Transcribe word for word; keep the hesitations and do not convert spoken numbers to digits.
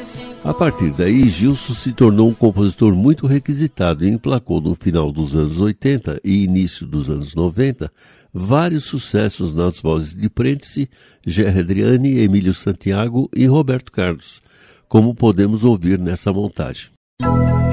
A partir daí, Gilson se tornou um compositor muito requisitado e emplacou no final dos anos oitenta e início dos anos noventa vários sucessos nas vozes de Prentice, Gerry Adriani, Emílio Santiago e Roberto Carlos, como podemos ouvir nessa montagem.